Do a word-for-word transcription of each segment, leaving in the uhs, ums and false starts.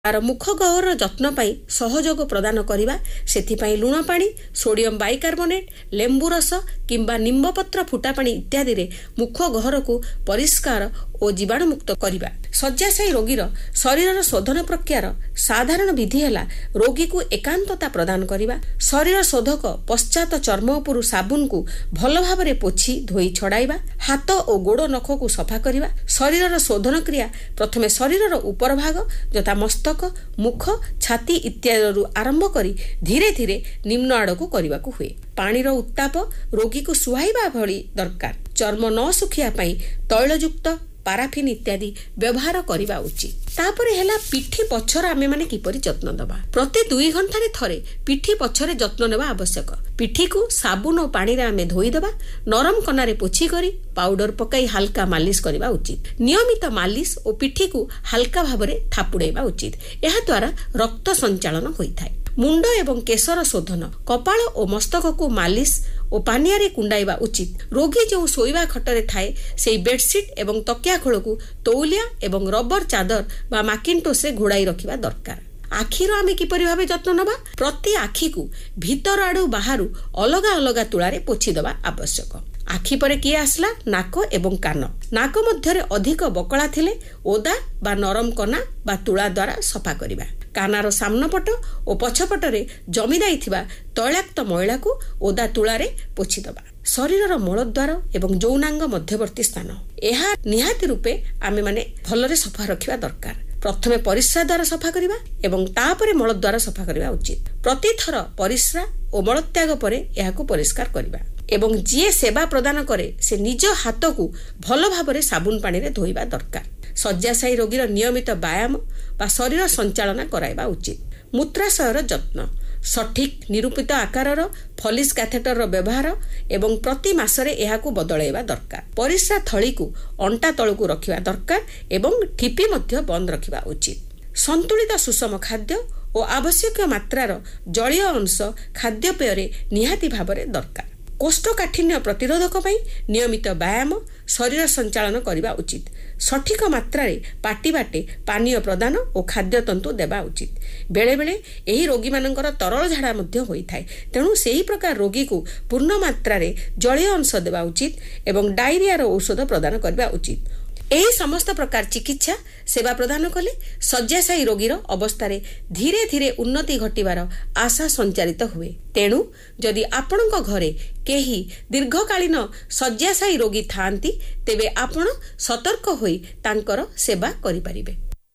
तार मुख गहर जत्न पाई सहयोग प्रदान करिबा सेथिपाई लुण पानी सोडियम बाइकार्बोनेट लेंबु रस किंबा निम्बपत्र फुटा पानी इत्यादि रे मुख गहर को परिष्कार और जीवाणुमुक्त करिबा। शय्याशायी रोगीर शरीर शोधन प्रक्रियार साधारण विधि है रोगी को एकांतता प्रदान करिबा। शरीर शोधक पश्चात चर्म उपरु साबुन को भल भाव में पोछि धोई छड़ाइबा। हाथ और गोड़ नख को सफा करिबा। शरीर शोधन क्रिया प्रथमे शरीर ऊपर भाग यथा मस्तक मुख छाती इत्यादि आरंभ करी धीरे धीरे निम्न आड़क करने को हुए। पानीर उत्ताप रोगी को सुहाइबा भली दरकार। चर्म न सुखिया पाई तैलयुक्त पाराफिन इत्यादि व्यवहार करने उचित। तापरे हेला पिठी पछर आमे माने किपरि जत्न दबा। प्रति दुई घंटा रे थरे पिठी पछरे जत्न नेबा आवश्यक। पिठी को साबुन और पानी रे आमे धोई दबा। नरम कनारे पोछि करी पाउडर पकाई हल्का मालिश करबा उचित। नियमित मालिश और पिठी को हल्का भाबरे थापुड़ेबा उचित। एहा द्वारा रक्त संचालन होइथाय। मुंड एवं केशर शोधन कपाल और मस्तक को मालिश और पानिया रे कुंडाइबा उचित। रोगी जो सोइबा खटरे थाए से बेडशीट एवं तकिया खोल को तौलिया एवं रबर चादर बा माकिनटोस रे घोड़ाई रखिबा दरकार। आखिर आमे किपरि भाबे जत्न नबा। प्रति आखि को भीतर आडू बाहरु अलगा अलगा तुलारे पोछि दबा आवश्यक। आखि परे किए आसला नाक एवं कान। नाक मध्य अधिक बकला थिले ओदा बा नरम कना बा तुला द्वारा सफा करिबा। कानार सामन पट और पछपट रे जमी जाइथिबा तैलाक्त मैला को ओदा तुलारे पोछि दबा। शरीर मलद्वार एवं यौनांग मध्यवर्ती स्थान एहा निहाती रूपे आमे माने भलरे सफा रखिबा दरकार। प्रथमे परिस्रा द्वारा सफा करिबा एवं तापरे मलद्वार सफा करिबा उचित। प्रति थर परिस्रा और मलत्याग परे एहाकू परिष्कार करिबा एवं जीए सेवा प्रदान करे से निज हाथ को भल भाबरे साबुन पानी रे धोइबा दरकार। शय्याशायी रोगीर नियमित व्यायाम बा शरीर संचालन कराइबा उचित। मूत्राशयर जत्न सठिक निरूपित आकारर फलिस कैथेटर व्यवहार एवं प्रति मासरे एहाकू बदलाइबा दरकार। परिस्रा थली को अंटा तळकू रखिबा दरकार एवं ठिपी मध्य बंद रखिबा उचित। संतुलित सुषम खाद्य और आवश्यक मात्रार जलीय अंश खाद्यपेय निहाती भाबरे दरकार। कोष्ठकाठिन्य प्रतिरोधक पाई नियमित व्यायाम शरीर संचालन करने उचित। सठिक मात्रा रे पाटी बाटे पानीय प्रदान और खाद्य तंतु देवा उचित। बेले बेले एही रोगी मानकर तरल झाड़ा मध्य होइथाय। तेणु सेही प्रकार रोगी को पूर्ण मात्रा रे जलीय अंश देवा उचित एवं डायरिया औषध प्रदान करबा उचित। एही समस्त प्रकार चिकित्सा सेवा प्रदान कले शय्याशायी रोगीर अवस्था धीरे धीरे उन्नति घटिबार आशा संचारित हुए। तेणु जदि आपणक घरे केही दीर्घकालीन शय्याशायी रोगी थांती तेबे आपण सतर्क होई तांकर सेवा करि परिबे।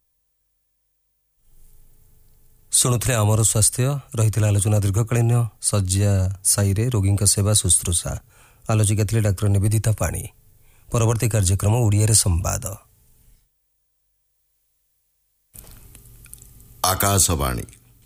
शुणुथिले अमर स्वास्थ्य रहिथिला आलोचना दीर्घकालीन शय्याशायी रे रोगीक सेवा शुश्रूषा। आलोचिका थिले डाक्टर निवेदिता पाणी। परवर्ती कार्यक्रम ओडिया रे संवाद। आकाशवाणी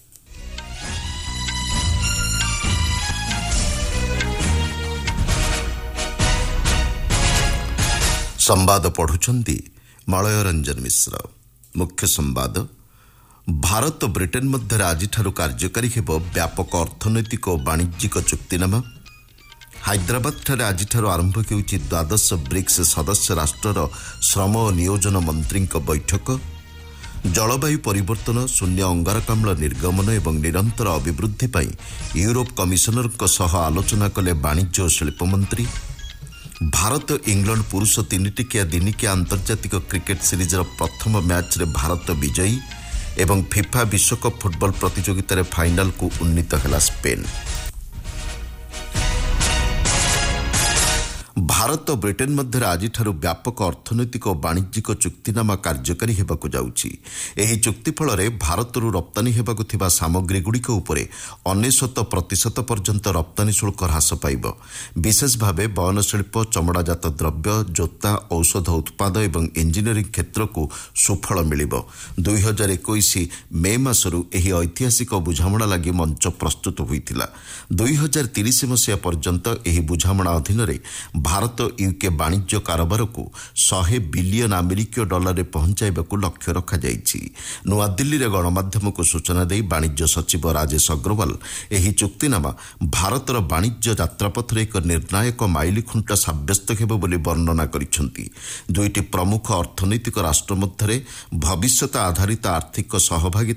संवाद पढ़ुचंदी मलय रंजन मिश्र। मुख्य संवाद। भारत ब्रिटेन मध्य आज कार्यकारी हेब व्यापक अर्थनैतिक और वाणिज्यिक चुक्तिनामा। हैदराबाद ठारे आज आरंभ होउछि द्वादश ब्रिक्स सदस्य राष्ट्रर श्रम और नियोजन मंत्री बैठक। जलवायु परिवर्तन शून्य अंगारकाम्ल निर्गमन एवं निरंतर अभिवृद्धि पाई यूरोप कमिशनर सह आलोचना कले वाणिज्य और शिल्प मंत्री। भारत इंग्लैंड पुरुष तीन टिकिया दिनिकिया अंतर्जातिक क्रिकेट सीरीजर प्रथम मैच रे भारत विजयी एवं फिफा विश्वकप फुटबॉल प्रतियोगितार फाइनाल को उन्नीत है स्पेन। भारत ब्रिटेन मध्य आज व्यापक अर्थनैतिक और वाणिज्यिक चुक्तिनामा कार्यकारी हेबाकु जाउछि। एही चुक्ति फल भारतरू रप्तानी हेबाकु थिबा सामग्री गुड़िक उपरे अनेशत प्रतिशत पर्यंत रप्तानी शुल्क ह्रास पाइब। विशेष भावे बयनशिल्प चमड़ाजात द्रव्य जोता औषध उत्पाद एवं इंजीनियरिंग क्षेत्र को सुफल मिलिब। दुई हजार इक्कीस मे मासरू एही ऐतिहासिक बुझामणा लागि मंच प्रस्तुत होइतिला। दुई हजार तीस मसीहा पर्यंत एही बुझामणा अधीन भारत यूके वाणिज्य कारोबार को सौ बिलियन अमेरिकीय डॉलर रे पहुंचाइबाकू लक्ष्य रखा जाइछि। नुआदिल्ली रे गणमाध्यम को सूचना दे वाणिज्य सचिव राजेश अग्रवाल एही चुक्तिनामा भारतर वाणिज्य यात्रापथ रे एक निर्णायक माइल खुंटा साब्यस्त हेबो बोली वर्णना करिसेंति। दुईटी प्रमुख अर्थनैतिक राष्ट्र मध्यरे भविष्यत आधारित आर्थिक सहभागिता